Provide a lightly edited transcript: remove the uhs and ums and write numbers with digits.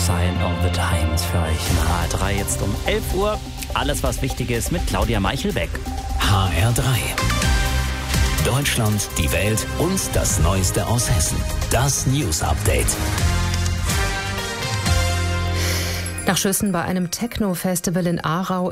Sign of the Times für euch in HR3 jetzt um 11 Uhr. Alles, was wichtig ist, mit Claudia Meichelbeck. HR3. Deutschland, die Welt und das Neueste aus Hessen. Das News Update. Nach Schüssen bei einem Techno-Festival in Aarau